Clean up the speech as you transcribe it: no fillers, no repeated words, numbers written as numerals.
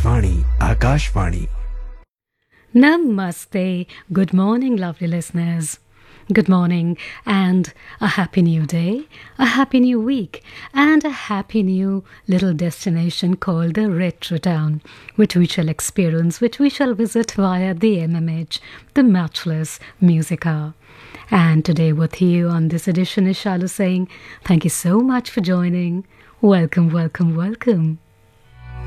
Vani Akashvani. Namaste. Good morning, lovely listeners. Good morning and a happy new day, a happy new week, and a happy new little destination called the Retro Town, which we shall experience, which we shall visit via the MMH, the Matchless Music Hour. And today with you on this edition is Shalu saying, thank you so much for joining. Welcome, welcome, welcome.